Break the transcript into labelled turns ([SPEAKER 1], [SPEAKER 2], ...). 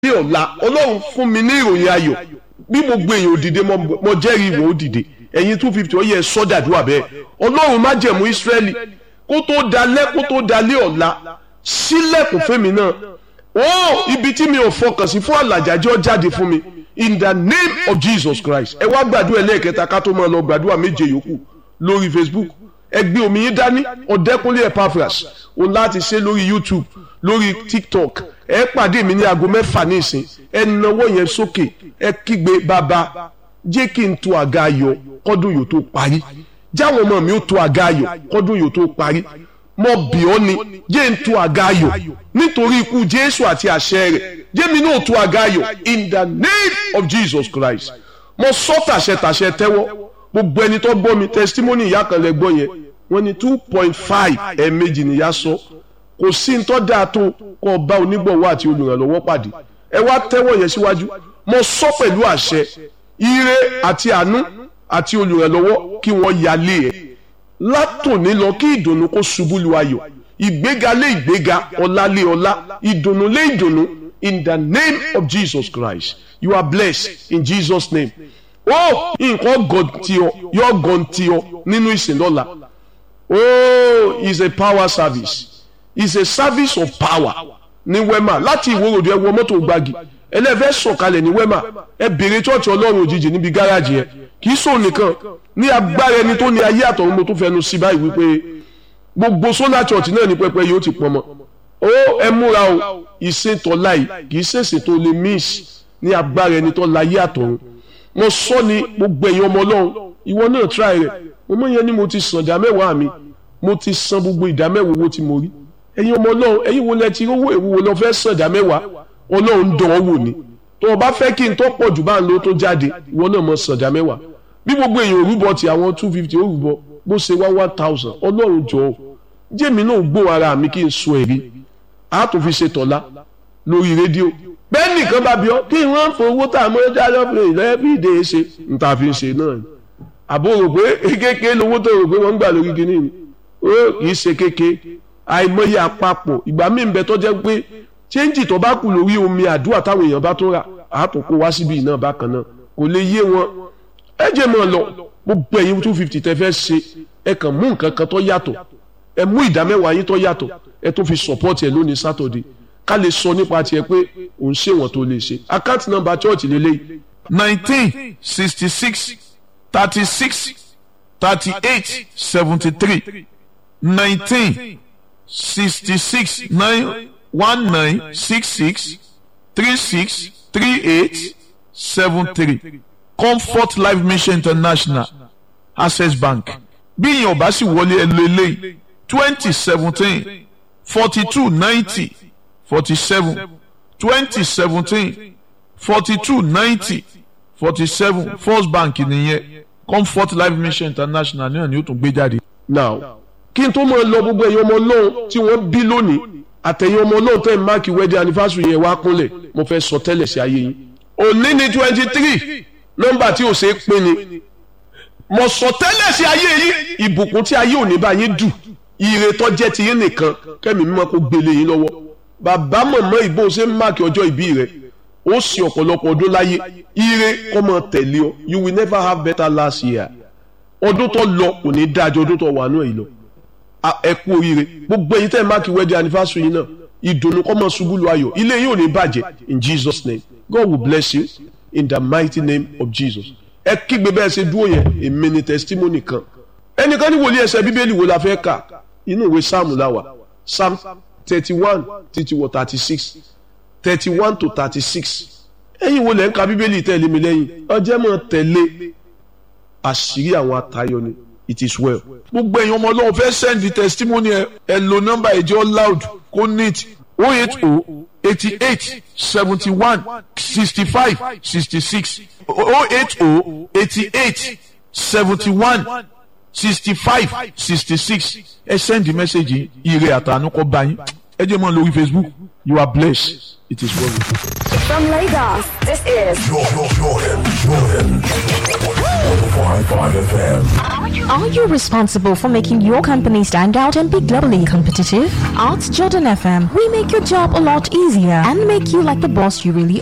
[SPEAKER 1] ọ̀la ọlọ́run fún mi ní ìròyìn ayọ̀ bí gbogbo èèyàn ò dìde mo jẹ́rìí ìwọ ó dìde ẹ̀yin 250 ó yẹ sọ́dàdúrà bẹ́ẹ̀ ọlọ́run májẹ̀mú Ísírẹ́lì kó tó dalẹ́ ọ̀la sílẹ̀kùn fẹ́mi náà ibi tí mi ò fọkàn sí fún àlàjájọ́ jáde fún mi in the name of Jesus Christ. Ẹ wá gbàdúrà ẹlẹ́ẹ̀kẹta ká tó máa lọ gbàdúrà méje yòókù lórí Facebook. Ẹ gbé omi yín dání Ọ̀dẹ́kúnlé Epaphras òun láti ṣe lórí YouTube lórí TikTok. Ẹ pàdé mi ní aago 6 ní ìsìn. Ẹ nawọ́ yẹn sókè. Ẹ kígbe bàbá jẹ́ kí n tó àga ayọ̀ kọ́dún yóò tó parí. Jáwọn ọmọ mi ó tó àga ayọ̀ kọ́dún yóò tó parí. Mo bì ọ́ ni jẹ́ n tó àga ayọ̀ nítorí ikú Jésù àti àṣẹ rẹ̀ jẹ́ mi náà tó àga ayọ̀ in the name of Jesus Christ. Mo sọ tàṣẹ tẹ́wọ́ gbogbo ẹni tó gbọ́ mi testimony ìyá kan lẹ gbọ́ yẹn wọ́n ní 2.5 ẹ̀ẹ̀mejì nìyá sọ kò sí ní tó dáa tó kó bá onígbọ̀wọ́ àti olùrànlọ́wọ́ pàdé ẹ wá tẹ́wọ́ yẹn síwájú mo sọ pẹ̀lú àṣẹ ire àti àánú àti olùrànlọ́wọ́ kí wọ́n yálé ẹ̀ látòní lọ kí ìdùnnú kó ṣubú lu ayọ̀ ìgbéga lé ìgbéga ọlá lé ọlá ìdùnnú lé ìdùnnú in the name of Jesus Christ you are blessed in Jesus name. Nǹkan gọ̀ǹtì ọ yọ gọ̀ǹtì ọ nínú ìsìn lọ́la it's a power service it's a service of power ní Wema láti Ìwó Road ẹ wọ mọ́tò gbági ẹlẹ́fẹ́ sọ̀kalẹ̀ ní Wema ẹ bèrè chọ́ọ̀chì Ọlọ́run òjijì níbi gáràjì yẹn kì í sọ nìkan ní agbára ẹni tó ní ayé àtọ̀run mo tó fẹnu sí báyìí wípé gbogbo solar church náà ní pẹpẹ yóò ti pọn mọ́ ẹ múra o ìsìn tọ́lá yìí kì í ṣèṣe tó lè miss ní agbára ẹni tó láyé àtọ̀run mo sọ ni gbogbo ẹ̀yin ọmọ Ọlọ́run ìwọ náà try rẹ̀ mo mọ̀ yẹn ni mo ti san ìdámẹ́wàá mi mo ti san gbogbo ìdámẹ́wàá owó tí mo rí ẹ̀yin ọmọ Ọlọ́run ẹ̀yin wo lẹ ti rówó èwo lọ fẹ́ san ìdámẹ́wàá Ọlọ́run dán ọ wò ni tó o bá fẹ́ kí n tó pọ̀ jù bá ń lo tó jáde ìwọ náà mọ̀ san ìdámẹ́wàá bí gbogbo èèyàn òrùbọ ti àwọn 250 òrùbọ bó ṣe wá 1000 Ọlọ́run jọ̀ọ́ jẹ́mi náà gbó ara mi kí n sọ ẹ̀rí a tó fi ṣe tọ̀la lórí rédíò bẹ́ẹ̀ nìkan bá bí ọ kí wọ́n fowó tá a mọ́ jájọ́ pé everyday ṣe n ta fi ṣe náà ni àbò rò pé kékeré lówó tó rò pé wọ́n ń gbà lórí kinní ni ó kì í ṣe kékeré àìmọye àpapọ̀ ìgbà míì ń bẹ tó jẹ́ pé chẹ́ńjì tó bá kù lórí omi àdúrà táwọn èèyàn bá tó rà àtòkò wá síbi náà bákan náà kò lè yé wọn ẹ jẹ́ mọ́ lọ gbogbo ẹ̀yin 250 tẹ́ fẹ́ ṣe ẹ kàn mú nǹkan kan tó yàtọ̀ ẹ mú ìdámẹ́wàá yín tó yàtọ̀ ẹ tó fi support ẹ lónìí Saturday ká lè sọ nípa tiẹ̀ pé òun ṣe wọ́n tó lè ṣe account number church lélẹ́yìí
[SPEAKER 2] 19 66 36 38 73 19 66 19 66 36 38 73 Comfort Life Mission International Access Bank bí ìyẹn ọba sì wọlé ẹ lo eléyìí 2017 42 90 47 2017 42 90 47 First Bank nìyẹn Comfort Life Mission International náà ni ó tún gbé jáde.
[SPEAKER 1] now kí n tó máa lọ gbogbo ẹ̀yin ọmọ Ọlọ́run tí wọ́n bí lónìí àtẹ̀yin ọmọ Ọlọ́run tẹ́ ẹ̀ máàkì wedding anniversary yẹn wá kúnlẹ̀ mo fẹ́ sọ tẹ́lẹ̀ sí ayé yín òní ní 23 nọ́mbà tí ò ṣe é pín ni mo sọ tẹ́lẹ̀ sí ayé yín ìbùkún tí ayé òní bá yín dù ire tó jẹ́ ti yín nìkan kẹ́mi mímọ́ kó gbélé yín lọ́wọ́ bàbá mọ̀mọ́ ìbò ṣe ń máàkì ọjọ́ ìbí rẹ̀ ó sì ọ̀pọ̀lọpọ̀ ọdún láyé ire kọ́ mọ tẹ̀lé ọ you will never have better last year ọdún tó lọ kò ní dájọ́ ọdún tó wà náà yìí lọ ẹ kú oríire gbogbo ẹ̀yin tẹ́ ẹ máàkì wedding anniversary yìí náà ìdùnnú kọ́ mọ ṣubú lu ayọ̀ ilé yìí ò ní bàjẹ́ in Jesus name God will bless you in the mighty name of Jesus ẹ kígbe bẹ́ẹ̀ ṣe dúró yẹn èmi ni testimony kan ẹnìkan ní wòlíì ẹsẹ̀ bíbélì wo la fẹ́ kà inú ìwé sáàmù láwà Psalm 31 títí wọ 36 31 to 36 ẹ̀yin wo lẹ́ ń ka bíbélì tẹ̀lé mi lẹ́yìn ọjọ́ mọ̀ tẹ̀lé àṣírí àwọn atayọ ni it is well.
[SPEAKER 2] gbogbo ẹ̀yin ọmọ Ọlọ́run fẹ́ send the testimony ẹ lo nọ́mbà ẹ̀jẹ̀ loud kó neat 080 88 71 65 66 080 88 71 65 66 ẹ send the message ire àtànú kọ bá yín ẹ jẹ́ mọ́ lórí Facebook you are blessed It is well with you.
[SPEAKER 3] From Lagos, this is
[SPEAKER 4] Jordan 105.5 FM.
[SPEAKER 5] Are you responsible for making your company stand out and be globally competitive? At Jordan FM, we make your job a lot easier and make you like the boss you really